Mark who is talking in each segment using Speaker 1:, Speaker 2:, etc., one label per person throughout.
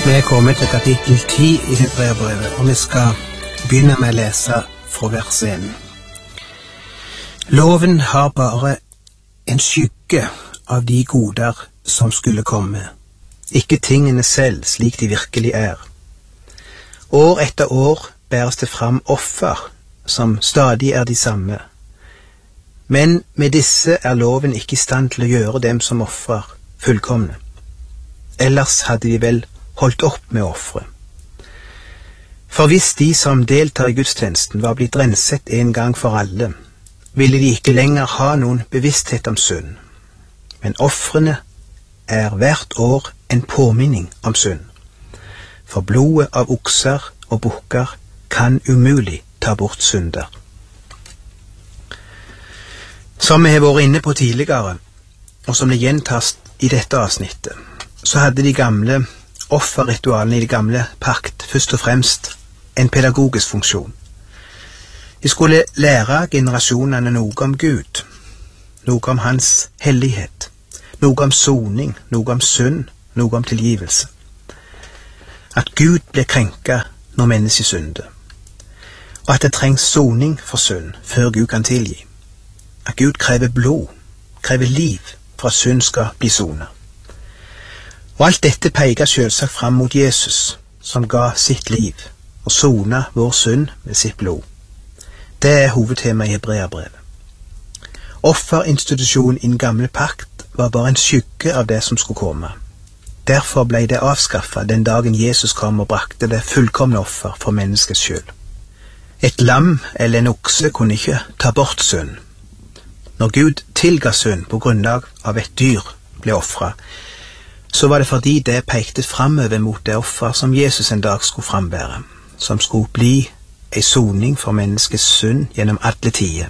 Speaker 1: Vi er kommet til kapittel 10 i Hebreerbrevet, og vi skal begynne med å lese fra vers 1. Loven har bare en skygge av de goder som skulle komme, ikke tingene selv slik de virkelig er. År etter år bæres det fram offer som stadig er de samme, men med disse er loven ikke i stand til å gjøre dem som offrer fullkomne. Ellers hadde de vel holdt opp med offre. For hvis de som deltar i gudstjenesten var blitt renset en gang for alle, ville de ikke lenger ha noen bevissthet om synd. Men offrene er hvert år en påminning om synd. For blodet av okser og bukker kan umulig ta bort synder. Som vi har vært inne på tidligere, og som det gjentas i dette avsnittet, så hadde de gamle offerritualene i det gamle pakt først og fremst en pedagogisk funksjon. De skulle lære generasjonene noe om Gud, noe om hans hellighet, noe om soning, noe om synd, noe om tilgivelse. At Gud blir krenket når mennesket synder, og at det trengs soning for synd før Gud kan tilgi. At Gud krever blod, krever liv for at synd skal bli sonet. Og alt dette peker selvsagt fram mot Jesus, som ga sitt liv og sonet vår synd med sitt blod. Det er hovedtema i Hebreerbrevet. Offerinstitusjonen i den gamle pakt var bare en skygge av det som skulle komme. Derfor ble det avskaffet den dagen Jesus kom og brakte det fullkomne offer for menneskets skyld. Et lam eller en okse kunne ikke ta bort synd. Når Gud tilga synd på grunnlag av et dyr ble offret, så var det fordi det pekte framover mot det offer som Jesus en dag skulle frambære, som skulle bli en soning for menneskets synd gjennom alle tider.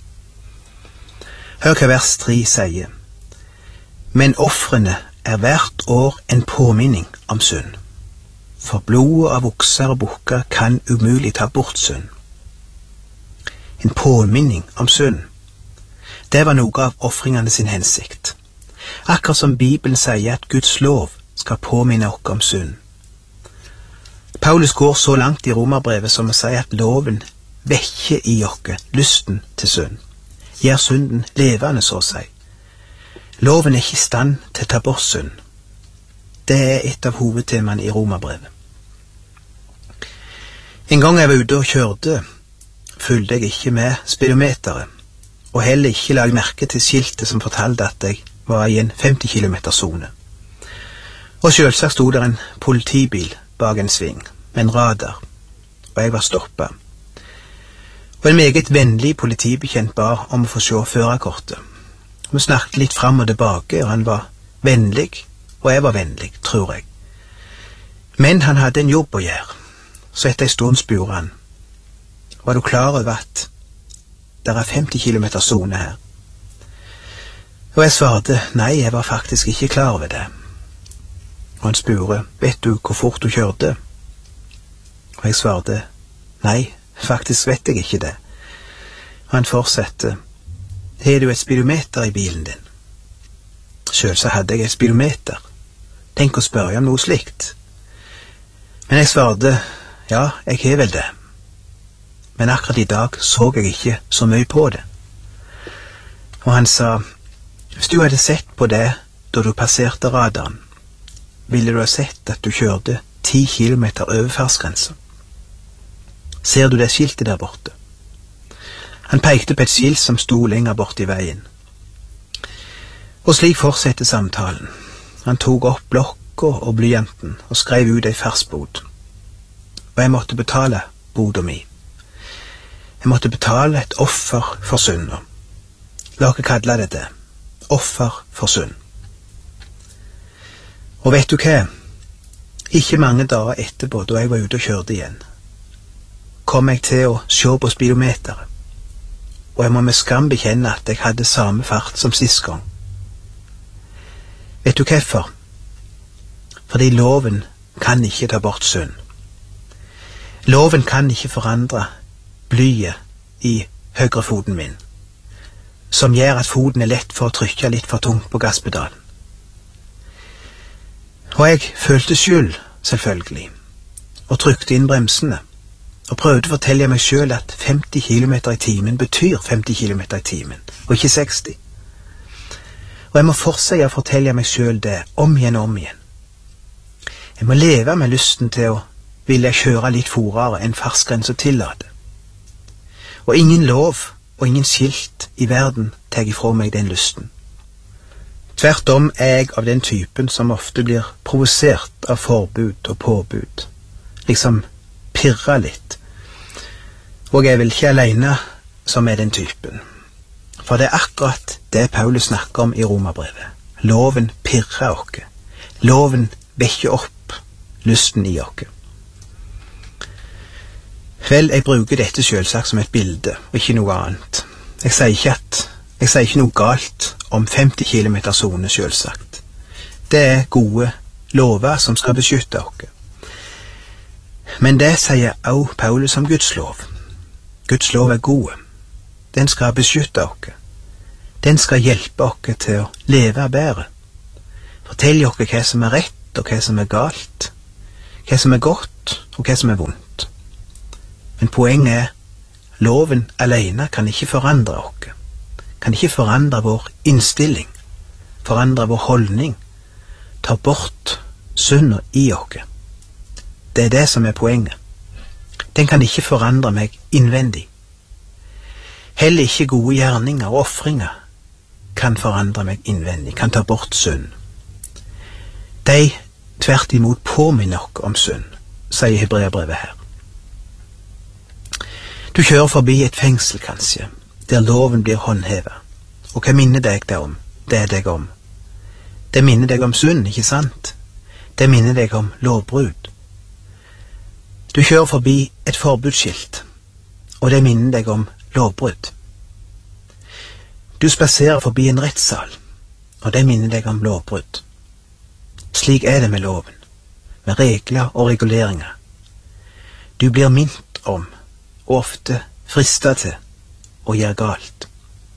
Speaker 1: Hør hva vers 3 sier. Men offrene er hvert år en påminning om synd. For blodet av okser og bukker kan umulig ta bort synd. En påminning om synd. Det var noe av offringene sin hensikt. Akkurat som Bibelen sier at Guds lov skal påminne oss om synd. Paulus går så langt i Romerbrevet som å si at loven vekker i oss lysten til synd, gjør synden levende, så å si. Loven er ikke i stand til å ta bort synd. Det er et av hovedtemaene i Romerbrevet. En gang jeg var ute og kjørte, fulgte jeg ikke med speedometeret, og heller ikke la merke til skiltet som fortalte at jeg var i en 50 km-zone. Og selvsagt stod der en politibil bak en sving, med en radar, og jeg var stoppet. Og en meget vennlig politibetjent ba om å få se førerkortet. Vi snakket litt fram og tilbake, og han var vennlig, og jeg var vennlig, tror jeg. Men han hadde en jobb å gjøre, så etter en stund spurte han, var du klar over at det er 50 km-zone her? Og jeg svarte, nei, jeg var faktisk ikke klar over det. Og han spurte, vet du hvor fort du kjørte? Og jeg svarte, nei, faktisk vet jeg ikke det. Og han fortsatte, har du et speedometer i bilen din? Selvsagt hadde jeg et speedometer. Tenk å spørre om noe slikt. Men jeg svarte, ja, jeg har vel det. Men akkurat i dag så jeg ikke så mye på det. Og han sa, hvis du hadde sett på det da du passerte radaren, ville du ha sett at du kjørte 10 km over fartsgrensen. Ser du det skiltet der borte? Han pekte på et skilt som sto lenger bort i veien. Og slik fortsatte samtalen. Han tok opp blokka og blyanten og skrev ut ei fartsbot. Og jeg måtte betale boda mi. Jeg måtte betale et offer for synder. La oss kalle det det. Offer for synd. Og vet du hva? Ikke mange dager etterpå, da jeg var ute og kjørte igjen, kom jeg til å se på speedometeret, og jeg må med skam bekjenne at jeg hadde samme fart som sist gang. Vet du hvorfor? Fordi loven kan ikke ta bort synd. Loven kan ikke forandre blyet i høyrefoten min, som gjør at foten er lett for å trykke litt for tungt på gasspedalen. Og jeg følte skyld, selvfølgelig, og trykte inn bremsene, og prøvde å fortelle meg selv at 50 kilometer i timen betyr 50 kilometer i timen, og ikke 60. Og jeg må fortsette å fortelle meg selv det, om igjen og om igjen. Jeg må leve med lysten til å ville kjøre litt fortere enn fartsgrensen tillater. Og ingen lov og ingen skilt i verden tar ifra meg den lysten. Tvert om er jeg av den typen som ofte blir provosert av forbud og påbud. Liksom pirrer litt. Og jeg er vel ikke alene som er den typen. For det er akkurat det Paulus snakker om i Romerbrevet. Loven pirrer oss. Loven vekker opp lysten i oss. Vel, jeg bruker dette selvsagt som et bilde, og ikke noe annet. Jeg sier ikke noe galt om 50 kilometer sone selvsagt. Det er gode lover som skal beskytte oss. Men det sier også Paulus om Guds lov. Guds lov er god. Den skal beskytte oss. Den skal hjelpe oss til å leve bedre. Fortelle oss hva som er rett og hva som er galt. Hva som er godt og hva som er vondt. Men poenget er, loven alene kan ikke forandre oss. Kan ikke forandre vår innstilling, forandre vår holdning, ta bort synden i oss. Det er det som er poenget. Den kan ikke forandre meg innvendig. Heller ikke gode gjerninger og offringer kan forandre meg innvendig, kan ta bort synd. De tvert imot påminner oss om synd, sier Hebreerbrevet her. Du kjører forbi et fengsel kanskje, der loven blir håndhevet. Og hva minner deg det om? Det er deg om. Det minner deg om synd, ikke sant? Det minner deg om lovbrudd. Du kjører forbi et forbudsskilt, og det minner deg om lovbrudd. Du spaserer forbi en rettssal, og det minner deg om lovbrudd. Slik er det med loven, med regler og reguleringer. Du blir minnet om, og ofte fristet til, å gjøre galt.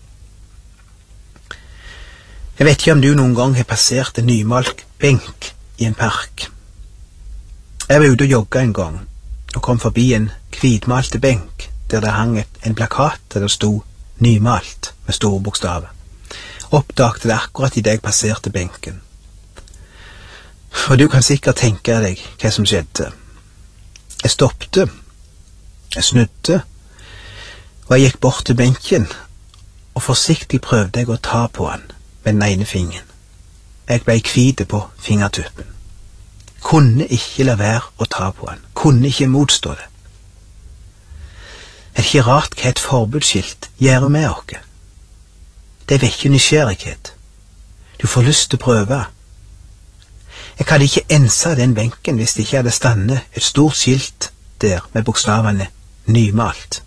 Speaker 1: Jeg vet ikke om du noen gang har passert en nymalt benk i en park. Jeg var ute og jogget en gang, og kom forbi en hvitmalte benk, der det hang en plakat der det stod nymalt med store bokstaver. Oppdagte det akkurat i det jeg passerte benken. Og du kan sikkert tenke deg hva som skjedde. Jeg stoppte, jeg snudde, og jeg gikk bort til benken, og forsiktig prøvde jeg å ta på han med den ene fingeren. Jeg ble hvit på fingertuppen. Kunne ikke la være å ta på han, kunne ikke motstå det. Er det ikke rart hva et forbudsskilt gjør med oss? Det vekker nysgjerrighet. Du får lyst til å prøve. Jeg hadde ikke ensa den benken hvis det ikke hadde stannet et stort skilt der med bokstavene nymalt.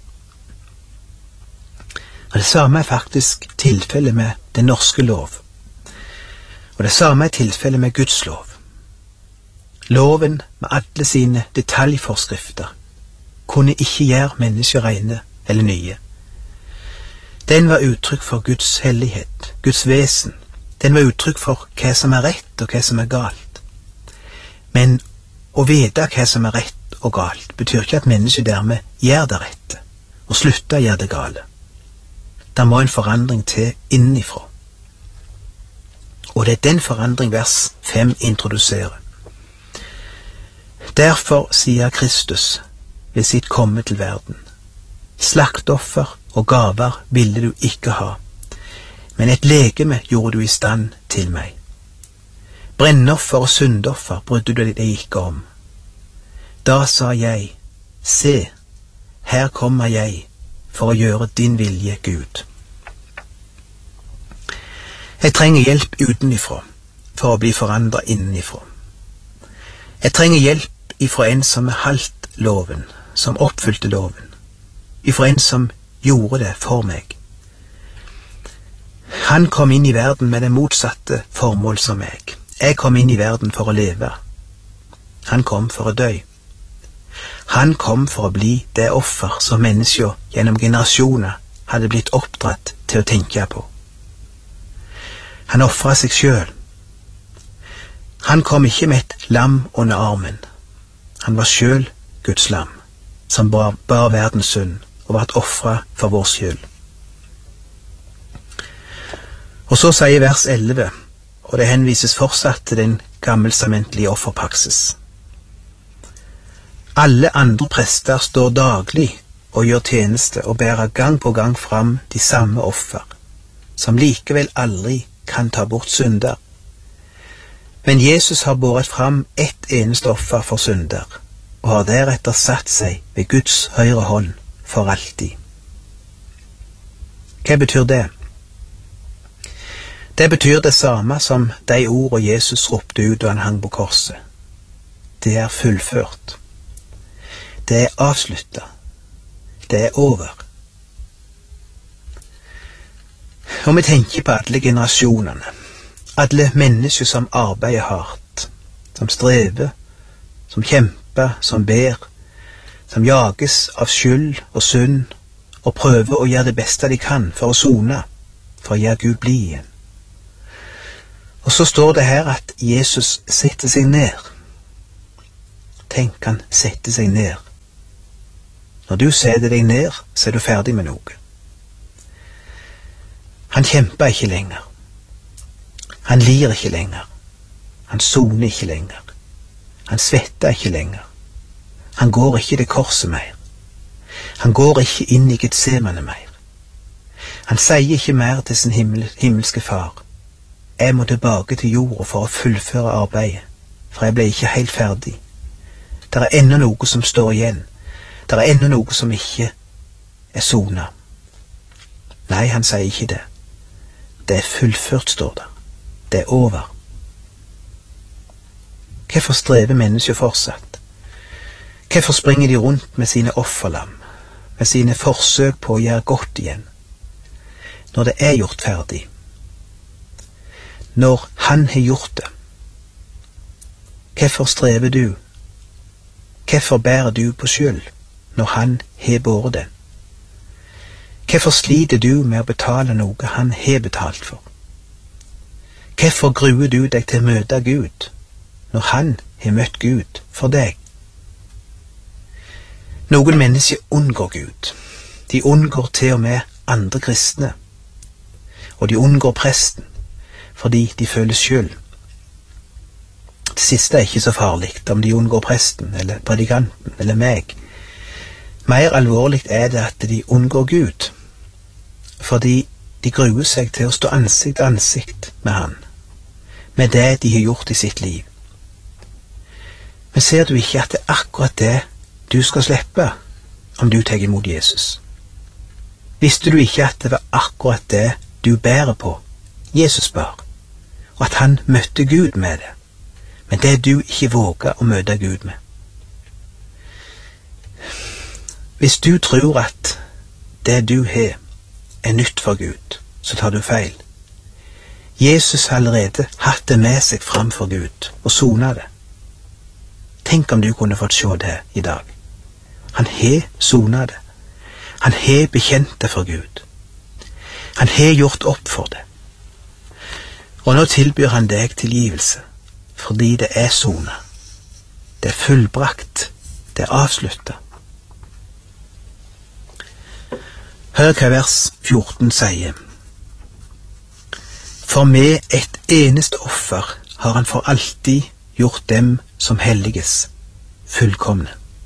Speaker 1: Og det samme er faktisk tilfellet med den norske lov. Og det samme er tilfellet med Guds lov. Loven med alle sine detaljforskrifter kunne ikke gjøre mennesker rene eller nye. Den var uttrykk for Guds hellighet, Guds vesen. Den var uttrykk for hva som er rett og hva som er galt. Men å vite hva som er rett og galt betyr ikke at mennesket dermed gjør det rette og slutter å gjøre det gale. Det må en forandring til innenfra. Og det er den forandring vers 5 introduserer. Derfor sier Kristus ved sitt komme til verden: slaktoffer og gaver ville du ikke ha, men et legeme gjorde du i stand til meg. Brennoffer og syndoffer brydde du deg ikke om. Da sa jeg: se, her kommer jeg for å gjøre din vilje, Gud. Jeg trenger hjelp utenifra for å bli forandret innenifra. Jeg trenger hjelp ifra en som holdt loven, som oppfylte loven, ifra en som gjorde det for meg. Han kom inn i verden med det motsatte formål som meg. Jeg kom inn i verden for å leve. Han kom for å dø. Han kom for å bli det offer som mennesker gjennom generasjoner hadde blitt oppdratt til å tenke på. Han offret seg selv. Han kom ikke med et lam under armen, Han var selv Guds lam, som bar verdens synd og ble offret for vår skyld. Og så sier vers 11, og det henvises fortsatt til den gammeltestamentlige offerpraksis. Alle andre prester står daglig og gjør tjeneste og bærer gang på gang fram de samme offer, som likevel aldri kan ta bort synder. Men Jesus har båret fram ett eneste offer for synder, og har deretter satt seg ved Guds høyre hånd for alltid. Hva betyr det? Det betyr det samme som de ordene Jesus ropte ut da han hang på korset. Det er fullført. Det er avsluttet. Det er over. Og vi tenker på alle generasjonene, alle mennesker som arbeider hardt, som strever, som kjemper, som ber, som jages av skyld og synd, og prøver å gjøre det beste de kan for å sone, for å gjøre Gud blid igjen. Og så står det her at Jesus setter seg ned. Tenk, han setter seg ned. Når du setter deg ned, så er du ferdig med noe. Han kjemper ikke lenger. Han lir ikke lenger. Han soner ikke lenger. Han svetter ikke lenger. Han går ikke til korset mer. Han går ikke inn i Getsemane mer. Han sier ikke mer til sin himmelske far: jeg må tilbake til jorda for å fullføre arbeidet, for jeg ble ikke helt ferdig. Det er ennå noe som står igjen. Det er ennå noe som ikke er sonet. Nei, han sier ikke det. Det er fullført, står det. Det er over. Hvorfor strever mennesker fortsatt? Hvorfor springer de rundt med sine offerlam, med sine forsøk på å gjøre godt igjen, når det er gjort ferdig? Når han har gjort det. Hvorfor strever du? Hvorfor bærer du på skyld når han har båret den? Hvorfor sliter du med å betale noe han har betalt for? Hvorfor gruer du deg til å møte Gud når han har møtt Gud for deg? Noen mennesker unngår Gud. De unngår til og med andre kristne, og de unngår presten fordi de føler skyld. Det siste er ikke så farlig, om de unngår presten, eller predikanten, eller meg. Mer alvorlig er det at de unngår Gud, fordi de gruer seg til å stå ansikt til ansikt med han, med det de har gjort i sitt liv. Men ser du ikke at det er akkurat det du skal slippe om du tar imot Jesus? Visste du ikke at det var akkurat det du bærer på, Jesus bar, og at han møtte Gud med det, men det du ikke våger å møte Gud med? Hvis du tror at det du har er nytt for Gud, så tar du feil. Jesus har allerede hatt det med seg framfor Gud og sonet det. Tenk om du kunne fått se det i dag. Han har sonet det. Han har bekjent det for Gud. Han har gjort opp for det. Og nå tilbyr han deg tilgivelse, fordi det er sonet. Det er fullbrakt. Det er avsluttet. Hør hva vers 14 sier. For med et eneste offer har han for alltid gjort dem som helliges fullkomne.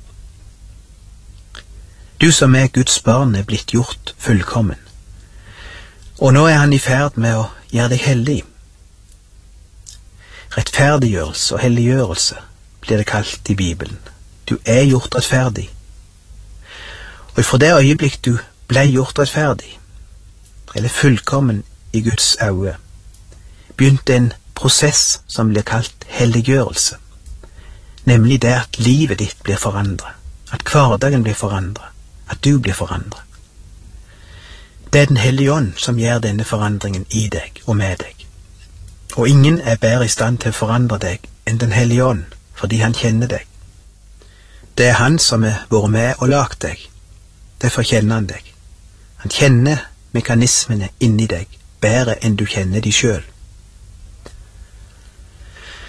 Speaker 1: Du som er Guds barn er blitt gjort fullkommen. Og nå er han i ferd med å gjøre deg hellig. Rettferdiggjørelse og helliggjørelse blir det kalt i Bibelen. Du er gjort rettferdig. Og fra det øyeblikk du ble gjort rettferdig, eller fullkommen i Guds øyne, begynte en prosess som blir kalt helliggjørelse. Nemlig det at livet ditt blir forandret, at hverdagen blir forandret, at du blir forandret. Det er Den hellige ånd som gjør denne forandringen i deg og med deg. Og ingen er bedre i stand til å forandre deg enn Den hellige ånd, fordi han kjenner deg. Det er han som har vært med og lagt deg. Derfor kjenner han deg. Han kjenner mekanismene inni deg bedre enn du kjenner de selv.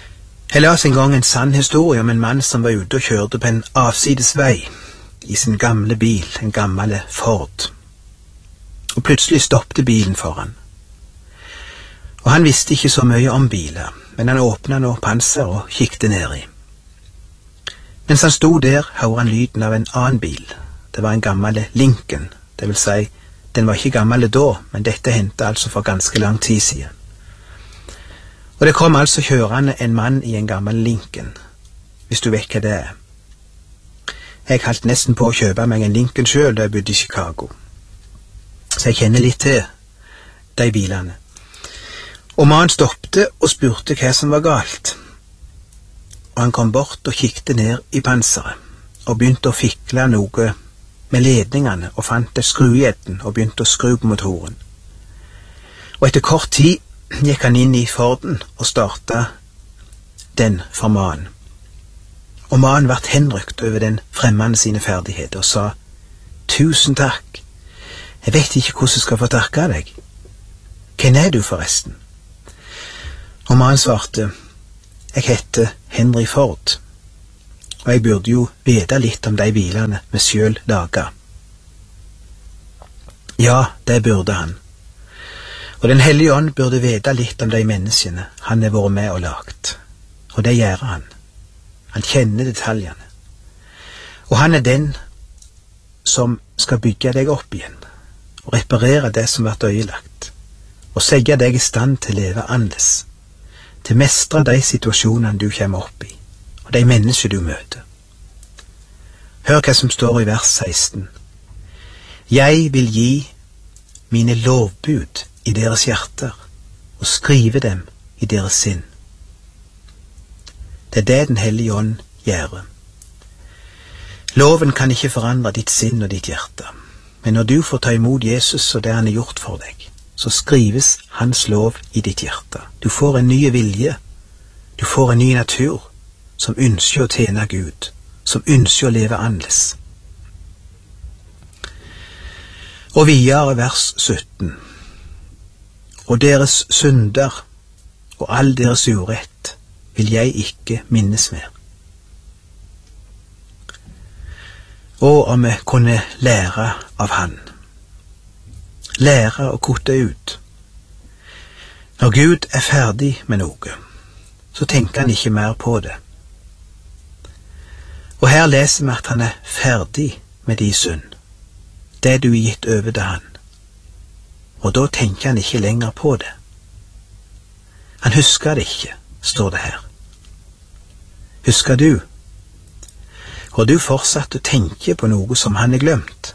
Speaker 1: Jeg las en gang en sann historie om en mann som var ute og kjørte på en avsides vei i sin gamle bil, en gammel Ford. Og plutselig stoppte bilen foran. Og han visste ikke så mye om biler, men han åpnet nå panser og kikket ned i. Mens han stod der, hørte han lyden av en annen bil. Det var en gammel Lincoln, det vil si, den var ikke gammel da, men dette hendte altså for ganske lang tid siden. Og det kom altså kjørende en mann i en gammel Lincoln, hvis du vet hva det er. Jeg holdt nesten på å kjøpe meg en Lincoln selv da jeg bodde i Chicago, så jeg kjenner litt til de bilene. Og mannen stoppte og spurte hva som var galt. Og han kom bort og kikket ned i panseret, og begynte å fikle noe med ledningene, og fant et skrujeten og begynte å skru på motoren. Og etter kort tid gikk han inn i Forden og startet den for mannen. Og mannen ble henrykt over den fremmede sine ferdigheter og sa, «Tusen takk, jeg vet ikke hvordan jeg skal få takke deg. Hvem er du forresten?» Og mannen svarte, «Jeg heter Henry Ford, og jeg burde jo vite litt om de bilene vi selv lager.» Ja, det burde han. Og Den hellige ånd burde vite litt om de menneskene han har vært med og lagt. Og det gjør han. Han kjenner detaljene. Og han er den som skal bygge deg opp igjen, og reparere det som ble ødelagt, og sette deg i stand til å leve annerledes, til å mestre de situasjonene du kommer opp i, og de mennesker du møter. Hør hva som står i vers 16. «Jeg vil gi mine lovbud i deres hjerter, og skrive dem i deres sinn.» Det er det Den hellige ånd gjør. Loven kan ikke forandre ditt sinn og ditt hjerte, men når du får ta imot Jesus og det han har gjort for deg, så skrives hans lov i ditt hjerte. Du får en ny vilje, du får en ny natur, som ønsker å tjene Gud, som ønsker å leve annerledes. Og videre vers 17. «Og deres synder og all deres urett vil jeg ikke minnes mer.» Og om vi kunne lære av han. Lære å kutte ut. Når Gud er ferdig med noe, så tenker han ikke mer på det. Og her leser vi at han er ferdig med de synd, det du har gitt over til han. Og da tenker han ikke lenger på det. Han husker det ikke, står det her. Husker du? Har du fortsatt å tenke på noe som han har glemt?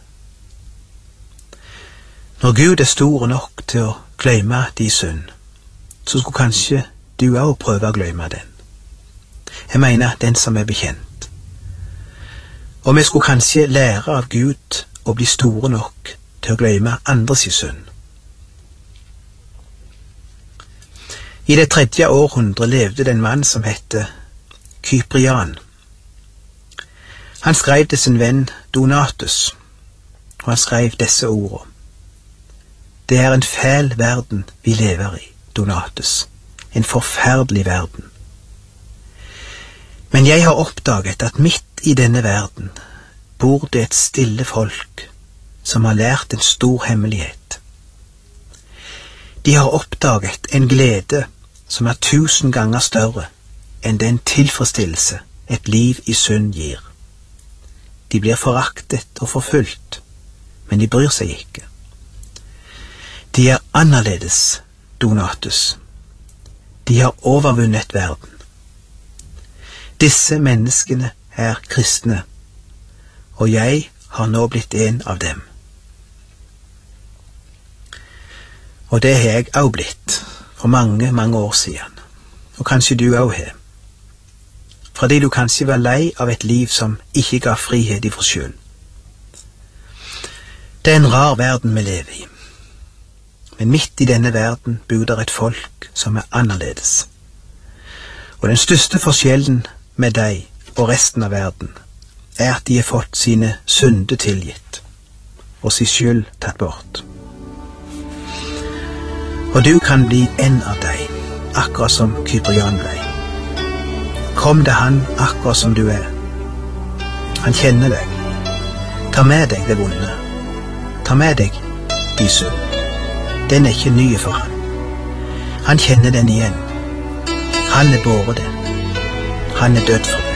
Speaker 1: Når Gud er stor nok til å glemme de synd, så skulle kanskje du også prøve å glemme den. Jeg mener den som er bekjent. Og vi skulle kanskje lære av Gud å bli store nok til å glemme andres synd. I det 3. århundre levde det en mann som hette Kyprian. Han skrev til sin venn Donatus, og han skrev disse ordene. Det er en fæl verden vi lever i, Donatus. En forferdelig verden. Men jeg har oppdaget at midt i denne verden bor det et stille folk som har lært en stor hemmelighet. De har oppdaget en glede som er 1000 ganger større enn den tilfredsstillelse et liv i synd gir. De blir foraktet og forfulgt, men de bryr seg ikke. De er annerledes, Donatus. De har overvunnet verden. Disse menneskene er kristne, og jeg har nå blitt en av dem. Og det har jeg også blitt, for mange, mange år siden. Og kanskje du også har. Fordi du kanskje var lei av et liv som ikke ga frihet ifra skyld. Det er en rar verden vi lever i. Men midt i denne verden bor der et folk som er annerledes. Og den største forskjellen med deg og resten av verden er at de har fått sine synder tilgitt og sin skyld tatt bort. Og du kan bli en av deg, akkurat som Kyprian ble. Kom til han akkurat som du er. Han kjenner deg. Ta med deg det vonde. Ta med deg de synd. Den er ikke ny for han. Han kjenner den igjen. Han er båret den. Han er død for den.